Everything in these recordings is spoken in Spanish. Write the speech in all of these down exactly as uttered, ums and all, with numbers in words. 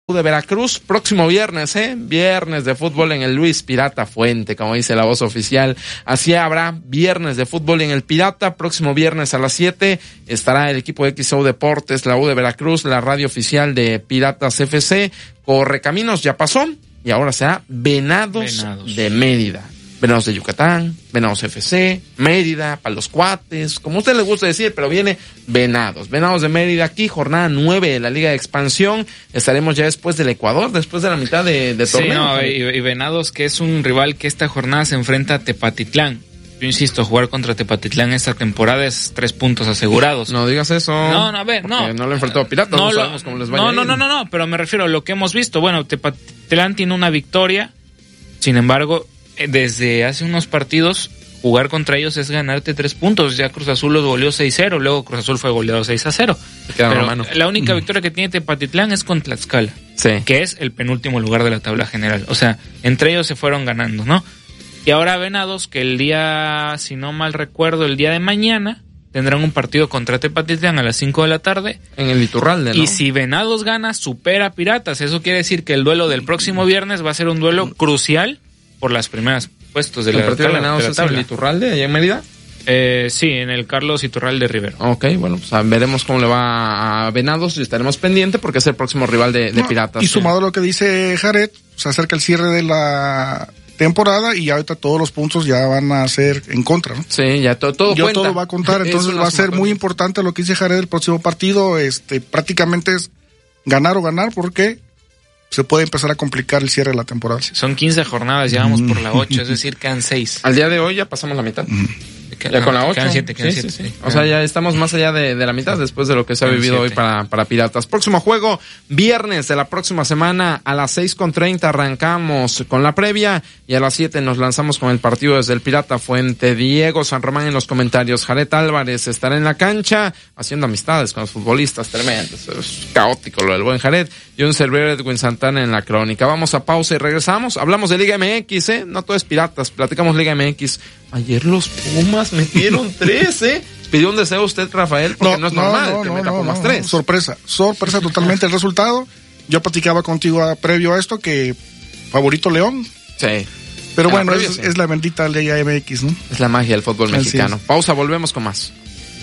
de Veracruz, próximo viernes, ¿eh? Viernes de fútbol en el Luis Pirata Fuente, como dice la voz oficial. Así habrá viernes de fútbol en el Pirata. Próximo viernes a las siete estará el equipo de X O Deportes, la U de Veracruz, la radio oficial de Piratas F C. Correcaminos ya pasó y ahora será Venados, Venados. de Mérida. Venados de Yucatán, Venados F C, Mérida, para los cuates, como a usted le gusta decir, pero viene Venados. Venados de Mérida aquí, jornada nueve de la Liga de Expansión. Estaremos ya después del Ecuador, después de la mitad de, de torneo. Sí, no, y, y Venados, que es un rival que esta jornada se enfrenta a Tepatitlán. Yo insisto, jugar contra Tepatitlán esta temporada es tres puntos asegurados. No digas eso. No, no, a ver, no. No lo enfrentó a Piratas, no, no sabemos lo, cómo les vaya no, no, no, no, no, pero me refiero a lo que hemos visto. Bueno, Tepatitlán tiene una victoria, sin embargo, desde hace unos partidos, jugar contra ellos es ganarte tres puntos. Ya Cruz Azul los goleó seis cero, luego Cruz Azul fue goleado seis a cero. Pero la única victoria que tiene Tepatitlán es con Tlaxcala, sí, que es el penúltimo lugar de la tabla general. O sea, entre ellos se fueron ganando, ¿no? Y ahora Venados, que el día, si no mal recuerdo, el día de mañana, tendrán un partido contra Tepatitlán a las cinco de la tarde. En el Iturralde, ¿no? Y si Venados gana, supera a Piratas. Eso quiere decir que el duelo del próximo viernes va a ser un duelo crucial por las primeras puestos de ¿El la tabla. ¿El partido de Venados es en el Iturralde, allá en Mérida? Eh, sí, en el Carlos Iturralde Rivero. Ok, bueno, pues veremos cómo le va a Venados y estaremos pendientes porque es el próximo rival de, de no, Piratas. Y sumado a lo que dice Jared, se acerca el cierre de la temporada y ahorita todos los puntos ya van a ser en contra, ¿no? Sí, ya todo, todo ya cuenta. todo va a contar, entonces va a ser muy importante lo que dice Jared el próximo partido. Este, prácticamente es ganar o ganar porque se puede empezar a complicar el cierre de la temporada. Son quince jornadas, ya vamos mm. por la ocho, es decir, quedan seis. Al día de hoy ya pasamos la mitad. Mm. Ya no, con la ocho. Quedan siete, quedan sí, siete. Sí, sí. O sea, ya estamos más allá de, de la mitad después de lo que se ha quedan vivido siete. hoy para, para Piratas. Próximo juego, viernes de la próxima semana a las seis con treinta arrancamos con la previa y a las siete nos lanzamos con el partido desde el Pirata Fuente. Diego San Román en los comentarios. Jared Álvarez estará en la cancha haciendo amistades con los futbolistas tremendos. Es caótico lo del buen Jared. Y un servidor Edwin Santana en la crónica. Vamos a pausa y regresamos. Hablamos de Liga M X, ¿eh? No todo es Piratas. Platicamos Liga M X. Ayer los Pumas metieron tres, ¿eh? ¿Pidió un deseo usted, Rafael? Porque no, no es normal no, no, que meta no, Pumas no, tres. Sorpresa, sorpresa totalmente el resultado. Yo platicaba contigo a, previo a esto que favorito León. Sí. Pero en bueno, previa, es, sí. es la bendita Liga M X, ¿no? Es la magia del fútbol mexicano. Es. Pausa, volvemos con más.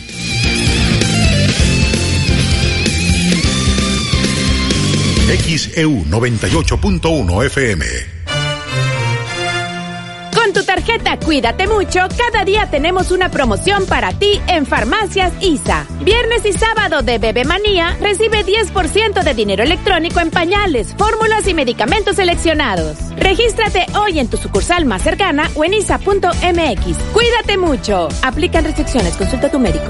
X E U noventa y ocho punto uno F M. Con tu tarjeta Cuídate Mucho, cada día tenemos una promoción para ti en Farmacias I S A. Viernes y sábado de Bebé Manía, recibe diez por ciento de dinero electrónico en pañales, fórmulas y medicamentos seleccionados. Regístrate hoy en tu sucursal más cercana o en I S A punto M X. Cuídate mucho. Aplican restricciones. Consulta a tu médico.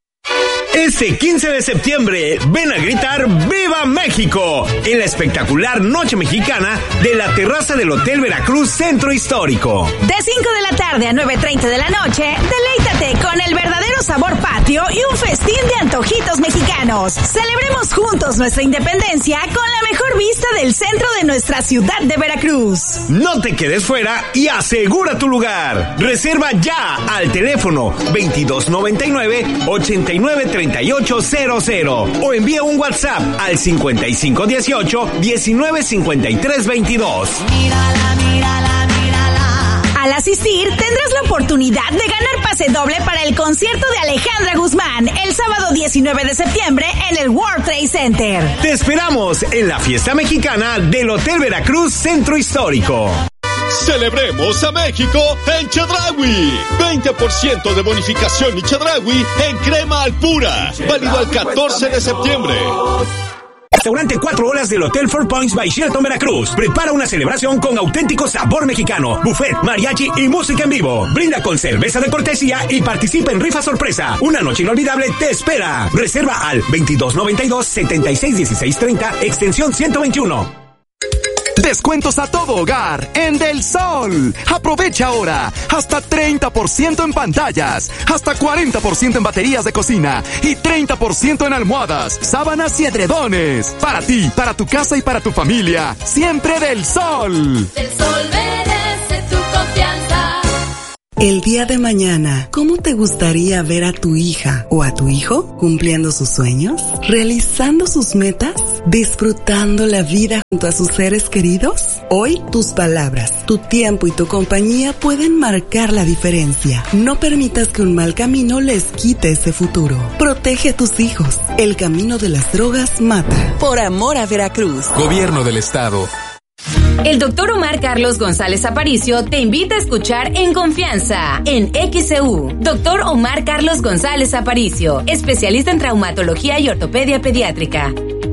Este quince de septiembre, ven a gritar ¡Viva México! En la espectacular Noche Mexicana de la terraza del Hotel Veracruz Centro Histórico. De cinco de la tarde a nueve treinta de la noche, deleítate con el verdadero sabor patrio y un festín de antojitos mexicanos. Celebremos juntos nuestra independencia con la mejor vista del centro de nuestra ciudad de Veracruz. No te quedes fuera y asegura tu lugar. Reserva ya al teléfono veintidós noventa y nueve, ochenta y nueve treinta y ocho cero cero o envía un WhatsApp al cincuenta y cinco dieciocho, diecinueve cincuenta y tres veintidós. Mírala, mírala, mírala. Al asistir, tendrás la oportunidad de ganar pase doble para el concierto de Alejandra Guzmán el sábado diecinueve de septiembre en el World Trade Center. Te esperamos en la fiesta mexicana del Hotel Veracruz Centro Histórico. Celebremos a México en Chedraui. veinte por ciento de bonificación y Chedraui en crema al pura. Válido al catorce de septiembre. Restaurante Cuatro Olas del Hotel Four Points by Sheraton Veracruz. Prepara una celebración con auténtico sabor mexicano, buffet, mariachi y música en vivo. Brinda con cerveza de cortesía y participa en rifa sorpresa. Una noche inolvidable te espera. Reserva al veintidós noventa y dos, setenta y seis dieciséis treinta, extensión ciento veintiuno. Descuentos a todo hogar en Del Sol. Aprovecha ahora hasta treinta por ciento en pantallas, hasta cuarenta por ciento en baterías de cocina y treinta por ciento en almohadas, sábanas y edredones. Para ti, para tu casa y para tu familia, siempre Del Sol. Del Sol merece tu confianza. El día de mañana, ¿cómo te gustaría ver a tu hija o a tu hijo cumpliendo sus sueños, realizando sus metas, disfrutando la vida junto a sus seres queridos? Hoy, tus palabras, tu tiempo y tu compañía pueden marcar la diferencia. No permitas que un mal camino les quite ese futuro. Protege a tus hijos. El camino de las drogas mata. Por amor a Veracruz. Gobierno del Estado. El doctor Omar Carlos González Aparicio te invita a escuchar En Confianza, en X C U. Doctor Omar Carlos González Aparicio, especialista en traumatología y ortopedia pediátrica.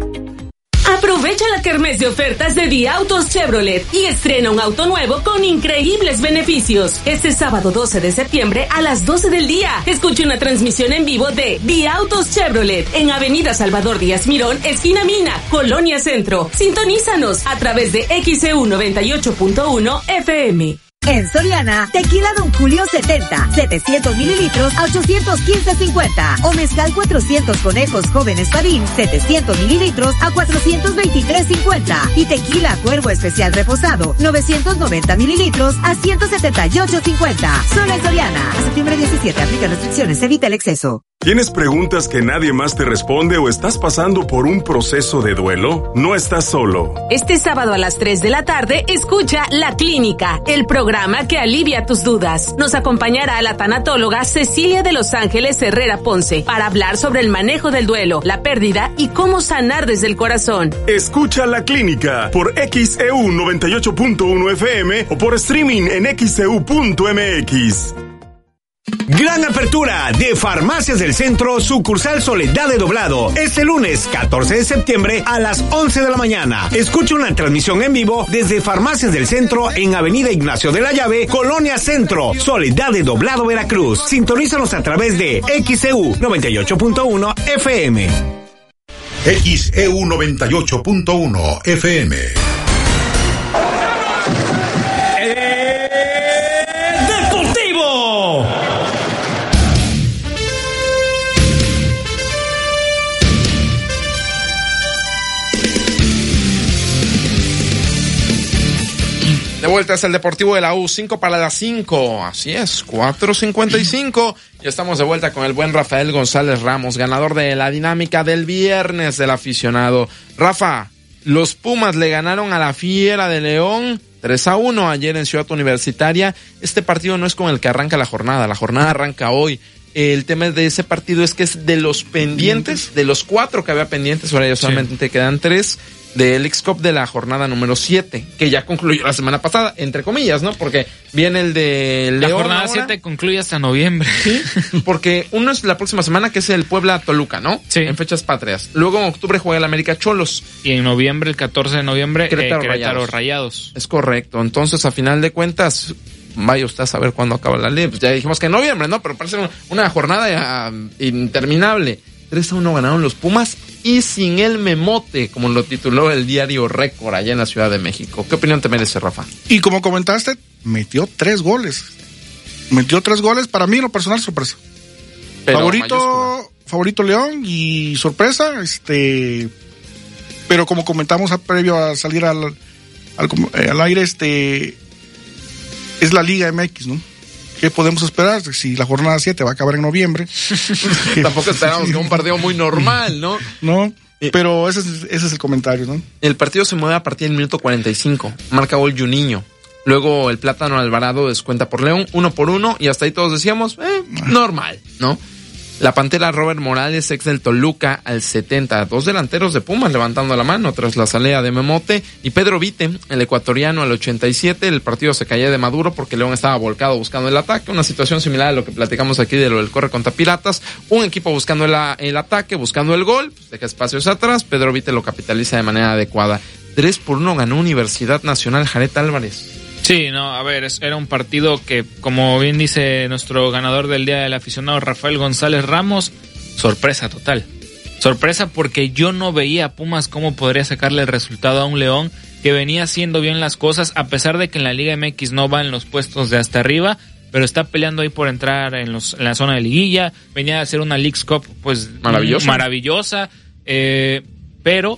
Aprovecha la kermés de ofertas de Vía Autos Chevrolet y estrena un auto nuevo con increíbles beneficios. Este sábado doce de septiembre a las doce del día. Escucha una transmisión en vivo de Vía Autos Chevrolet en Avenida Salvador Díaz Mirón, esquina Mina, Colonia Centro. Sintonízanos a través de X C U noventa y ocho punto uno F M. En Soriana, tequila Don Julio setenta, setecientos mililitros a ochocientos quince cincuenta. O mezcal cuatrocientos conejos jóvenes Padín, setecientos mililitros a cuatrocientos veintitrés cincuenta. Y tequila Cuervo especial reposado, novecientos noventa mililitros a ciento setenta y ocho cincuenta. Solo en Soriana. A septiembre diecisiete, aplica restricciones, evita el exceso. ¿Tienes preguntas que nadie más te responde o estás pasando por un proceso de duelo? No estás solo. Este sábado a las tres de la tarde, escucha La Clínica, el programa que alivia tus dudas. Nos acompañará la tanatóloga Cecilia de Los Ángeles Herrera Ponce para hablar sobre el manejo del duelo, la pérdida y cómo sanar desde el corazón. Escucha La Clínica por X E U noventa y ocho punto uno F M o por streaming en X E U punto M X. Gran apertura de Farmacias del Centro, sucursal Soledad de Doblado, este lunes catorce de septiembre a las once de la mañana. Escucha una transmisión en vivo desde Farmacias del Centro en Avenida Ignacio de la Llave, Colonia Centro, Soledad de Doblado, Veracruz. Sintonízanos a través de X E U noventa y ocho punto uno F M. X E U noventa y ocho punto uno F M. De vuelta es el Deportivo de la U, cinco para las cinco, así es, cuatro cincuenta y cinco. Ya estamos de vuelta con el buen Rafael González Ramos, ganador de la dinámica del viernes del aficionado. Rafa, los Pumas le ganaron a la Fiera de León tres a uno ayer en Ciudad Universitaria. Este partido no es con el que arranca la jornada, la jornada arranca hoy. El tema de ese partido es que es de los pendientes, de los cuatro que había pendientes, ahora ya solamente te quedan tres, del X-Cup de la jornada número siete, que ya concluyó la semana pasada, entre comillas, ¿no? Porque viene el de León. La jornada siete concluye hasta noviembre. Sí, porque uno es la próxima semana, que es el Puebla-Toluca, ¿no? Sí. En fechas patrias. Luego en octubre juega el América Cholos. Y en noviembre, el catorce de noviembre, Querétaro, eh, Querétaro Rayados. Rayados. Es correcto. Entonces, a final de cuentas, vaya usted a saber cuándo acaba la liga. Pues ya dijimos que en noviembre, ¿no? Pero parece una jornada ya interminable. tres a uno ganaron los Pumas y sin el memote, como lo tituló el diario Récord allá en la Ciudad de México. ¿Qué opinión te merece, Rafa? Y como comentaste, metió tres goles. Metió tres goles, para mí, en lo personal, sorpresa. Pero favorito, mayúscula. favorito León y sorpresa, este, pero como comentamos a, previo a salir al, al, eh, al aire, este, es la Liga M X, ¿no? ¿Qué podemos esperar? Si la jornada siete va a acabar en noviembre. Tampoco esperamos que un partido muy normal, ¿no? No, pero ese es, ese es el comentario, ¿no? El partido se mueve a partir del minuto cuarenta y cinco. Marca gol Juninho. Luego el Plátano Alvarado descuenta por León, uno por uno, y hasta ahí todos decíamos, eh, normal, ¿no? La Pantera Robert Morales, ex del Toluca, al setenta. Dos delanteros de Pumas levantando la mano tras la salida de Memote. Y Pedro Vite, el ecuatoriano, al ochenta y siete. El partido se caía de Maduro porque León estaba volcado buscando el ataque. Una situación similar a lo que platicamos aquí de lo del corre contra Piratas. Un equipo buscando el, el ataque, buscando el gol. Pues deja espacios atrás. Pedro Vite lo capitaliza de manera adecuada. tres por uno ganó Universidad Nacional Jaret Álvarez. Sí, no, a ver, era un partido que, como bien dice nuestro ganador del Día del Aficionado, Rafael González Ramos, sorpresa total. Sorpresa porque yo no veía a Pumas cómo podría sacarle el resultado a un León que venía haciendo bien las cosas, a pesar de que en la Liga M X no va en los puestos de hasta arriba, pero está peleando ahí por entrar en, los, en la zona de liguilla. Venía a hacer una Leagues Cup, pues, maravillosa, maravillosa eh, pero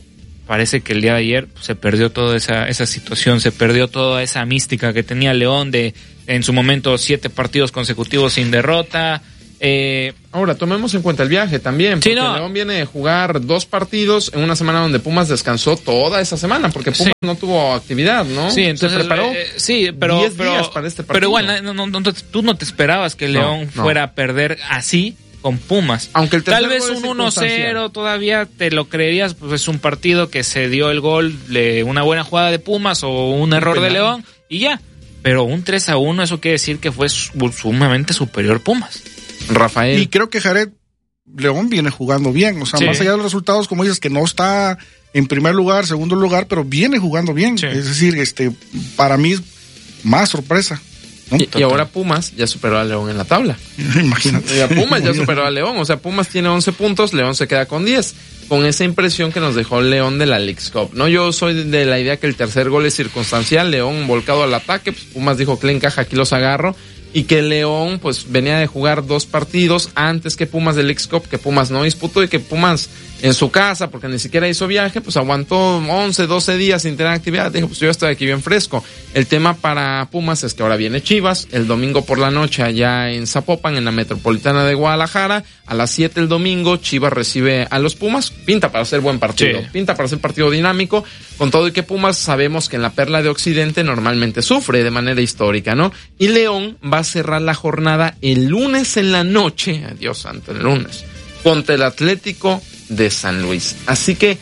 parece que el día de ayer se perdió toda esa, esa situación, se perdió toda esa mística que tenía León de, en su momento, siete partidos consecutivos sin derrota. Eh, Ahora, tomemos en cuenta el viaje también, porque sí, no. León viene de jugar dos partidos en una semana donde Pumas descansó toda esa semana, porque Pumas sí. no tuvo actividad, ¿no? Sí, entonces se preparó eh, sí, pero, diez pero, días para este partido. Pero igual, no, no, no, tú no te esperabas que León no, no. fuera a perder así con Pumas. Aunque el tal vez un uno cero todavía te lo creerías, pues es un partido que se dio el gol de una buena jugada de Pumas o un error de León y ya. Pero un tres a uno, eso quiere decir que fue sumamente superior Pumas. Rafael. Y creo que Jared León viene jugando bien, o sea, sí. más allá de los resultados, como dices, que no está en primer lugar, segundo lugar, pero viene jugando bien. Sí. Es decir, este, para mí es más sorpresa. ¿no? Y, y ahora Pumas ya superó a León en la tabla. Imagínate. Ya Pumas ya superó a León, o sea, Pumas tiene once puntos, León se queda con diez. Con esa impresión que nos dejó León de la Leagues Cup, ¿no? Yo soy de la idea que el tercer gol es circunstancial, León volcado al ataque, pues Pumas dijo que le encaja, aquí los agarro. Y que León, pues, venía de jugar dos partidos antes que Pumas del Leagues Cup, que Pumas no disputó y que Pumas en su casa, porque ni siquiera hizo viaje, pues aguantó once, doce días sin tener actividad. Dijo, pues yo estoy aquí bien fresco. El tema para Pumas es que ahora viene Chivas, el domingo por la noche allá en Zapopan, en la Metropolitana de Guadalajara. A las siete el domingo, Chivas recibe a los Pumas. Pinta para ser buen partido, sí. pinta para ser partido dinámico, con todo y que Pumas sabemos que en la Perla de Occidente normalmente sufre de manera histórica, ¿no? Y León va a cerrar la jornada el lunes en la noche, Dios santo, el lunes, contra el Atlético de San Luis. Así que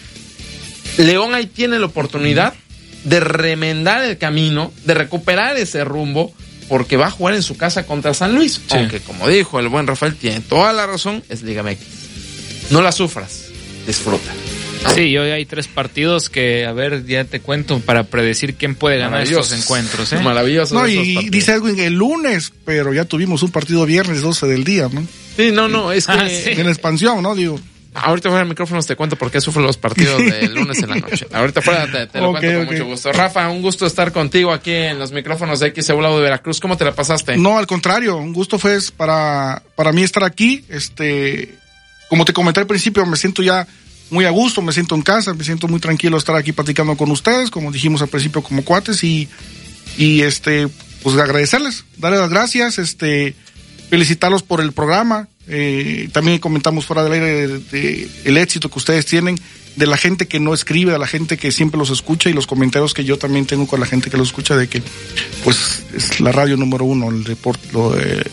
León ahí tiene la oportunidad de remendar el camino, de recuperar ese rumbo, porque va a jugar en su casa contra San Luis. Sí. Aunque, como dijo el buen Rafael, tiene toda la razón, es Liga M X. No la sufras, disfruta. Sí, hoy hay tres partidos que, a ver, ya te cuento para predecir quién puede ganar estos encuentros, ¿eh? Maravilloso. No, y dice Edwin el lunes, pero ya tuvimos un partido viernes doce del día, ¿no? Sí, no, no, es que... Ah, sí. En expansión, ¿no? Digo... Ahorita fuera de micrófonos te cuento por qué sufro los partidos del lunes en la noche. Ahorita fuera te, te lo okay, cuento con okay. mucho gusto. Rafa, un gusto estar contigo aquí en los micrófonos de X E U de Veracruz. ¿Cómo te la pasaste? No, al contrario, un gusto fue para, para mí estar aquí. Este, como te comenté al principio, me siento ya muy a gusto, me siento en casa, me siento muy tranquilo estar aquí platicando con ustedes, como dijimos al principio, como cuates, y, y este, pues agradecerles, darles las gracias, este, felicitarlos por el programa. Eh, también comentamos fuera del aire de, de, de el éxito que ustedes tienen, de la gente que no escribe, de la gente que siempre los escucha, y los comentarios que yo también tengo con la gente que los escucha, de que pues es la radio número uno, el deporte, lo, eh,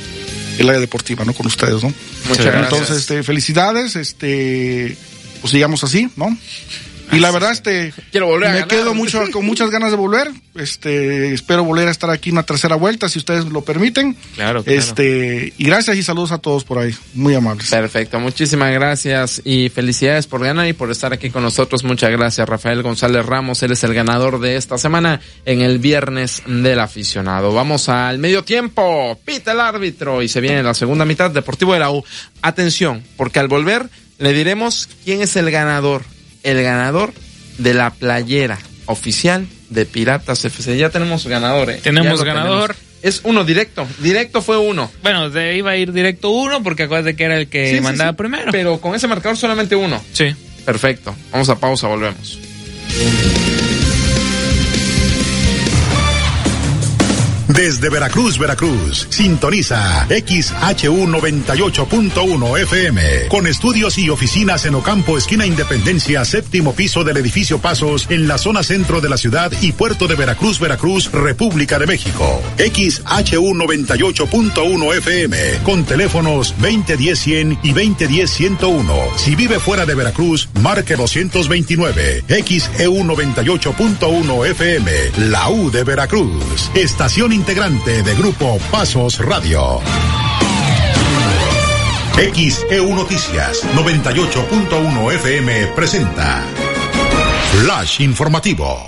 el área deportiva, ¿no? Con ustedes, ¿no? Muchas gracias. Entonces, este, felicidades, este, pues sigamos así, ¿no? Y la verdad, este, quiero volver a me ganar. quedo mucho, con muchas ganas de volver. Este, espero volver a estar aquí una tercera vuelta, si ustedes lo permiten. Claro, claro. Este, y gracias y saludos a todos por ahí. Muy amables. Perfecto, muchísimas gracias y felicidades por ganar y por estar aquí con nosotros. Muchas gracias, Rafael González Ramos. Él es el ganador de esta semana en el Viernes del Aficionado. Vamos al medio tiempo. Pita el árbitro y se viene la segunda mitad. Deportivo de la U. Atención, porque al volver le diremos quién es el ganador. El ganador de la playera oficial de Piratas F C. Ya tenemos ganador, ¿eh? Tenemos ganador. Tenemos. Es uno directo. Directo fue uno. Bueno, de, iba a ir directo uno porque acuérdate que era el que sí, mandaba sí, sí. primero. Pero con ese marcador solamente uno. Sí. Perfecto. Vamos a pausa, volvemos. Desde Veracruz, Veracruz, sintoniza X H U noventa y ocho punto uno F M, con estudios y oficinas en Ocampo, esquina Independencia, séptimo piso del edificio Pasos, en la zona centro de la ciudad y puerto de Veracruz, Veracruz, República de México. X H U noventa y ocho punto uno F M, con teléfonos veinte diez cien y veinte diez ciento uno. Si vive fuera de Veracruz, marque doscientos veintinueve. X E U noventa y ocho punto uno F M, la U de Veracruz. Estación integrante de Grupo Pasos Radio. X E U Noticias noventa y ocho punto uno F M presenta Flash Informativo.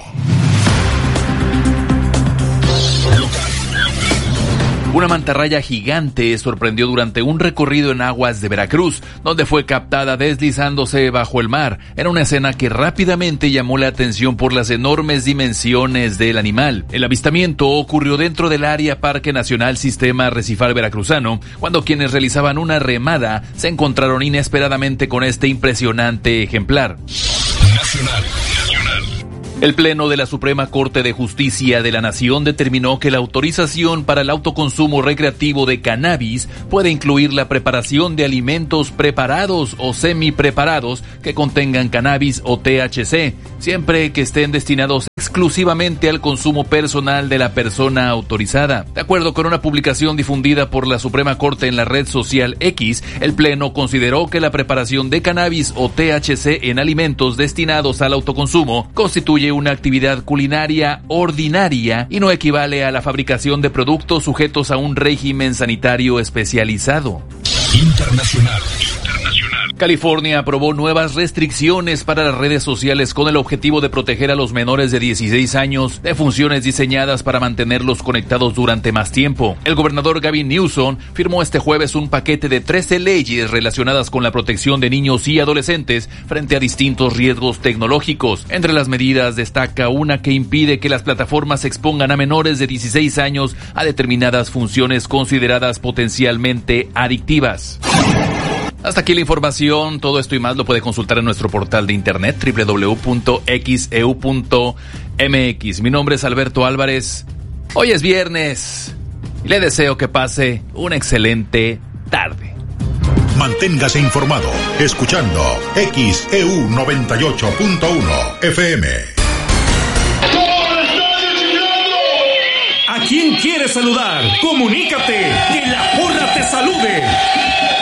Una mantarraya gigante sorprendió durante un recorrido en aguas de Veracruz, donde fue captada deslizándose bajo el mar. Era una escena que rápidamente llamó la atención por las enormes dimensiones del animal. El avistamiento ocurrió dentro del área Parque Nacional Sistema Arrecifal Veracruzano, cuando quienes realizaban una remada se encontraron inesperadamente con este impresionante ejemplar. Nacional. El Pleno de la Suprema Corte de Justicia de la Nación determinó que la autorización para el autoconsumo recreativo de cannabis puede incluir la preparación de alimentos preparados o semipreparados que contengan cannabis o T H C, siempre que estén destinados exclusivamente al consumo personal de la persona autorizada. De acuerdo con una publicación difundida por la Suprema Corte en la red social X, el Pleno consideró que la preparación de cannabis o T H C en alimentos destinados al autoconsumo constituye una actividad culinaria ordinaria y no equivale a la fabricación de productos sujetos a un régimen sanitario especializado. Internacional. California aprobó nuevas restricciones para las redes sociales con el objetivo de proteger a los menores de dieciséis años de funciones diseñadas para mantenerlos conectados durante más tiempo. El gobernador Gavin Newsom firmó este jueves un paquete de trece leyes relacionadas con la protección de niños y adolescentes frente a distintos riesgos tecnológicos. Entre las medidas destaca una que impide que las plataformas expongan a menores de dieciséis años a determinadas funciones consideradas potencialmente adictivas. Hasta aquí la información, todo esto y más lo puede consultar en nuestro portal de internet doble u doble u doble u punto x e u punto m x. Mi nombre es Alberto Álvarez, hoy es viernes y le deseo que pase una excelente tarde. Manténgase informado escuchando X E U noventa y ocho punto uno F M. ¿A quién quieres saludar? Comunícate, que la porra te salude.